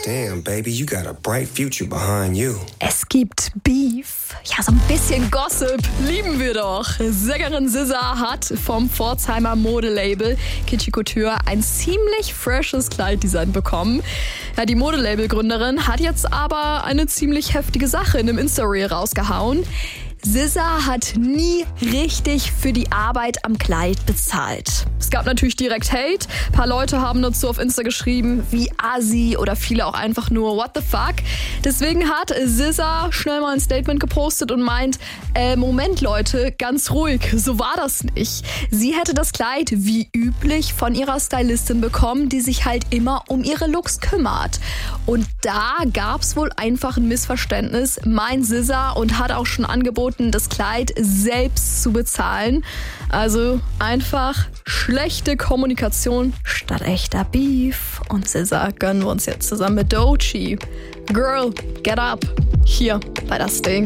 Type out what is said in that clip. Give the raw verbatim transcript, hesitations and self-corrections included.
Damn, baby, you got a bright future behind you. Es gibt Beef. Ja, so ein bisschen Gossip lieben wir doch. Sängerin S Z A hat vom Pforzheimer Modelabel Kitschy Couture ein ziemlich freshes Kleiddesign bekommen. Ja, die Modelabel-Gründerin hat jetzt aber eine ziemlich heftige Sache in einem Insta-Reel rausgehauen. S Z A hat nie richtig für die Arbeit am Kleid bezahlt. Es gab natürlich direkt Hate. Ein paar Leute haben dazu auf Insta geschrieben, wie Assi oder viele auch einfach nur what the fuck. Deswegen hat S Z A schnell mal ein Statement gepostet und meint, äh, Moment Leute, ganz ruhig, so war das nicht. Sie hätte das Kleid wie üblich von ihrer Stylistin bekommen, die sich halt immer um ihre Looks kümmert. Und da gab's wohl einfach ein Missverständnis, meint S Z A, und hat auch schon angeboten, das Kleid selbst zu bezahlen. Also einfach schlechte Kommunikation statt echter Beef. Und S Z A gönnen wir uns jetzt zusammen mit Doechii. Girl, get up. Hier bei Das Ding.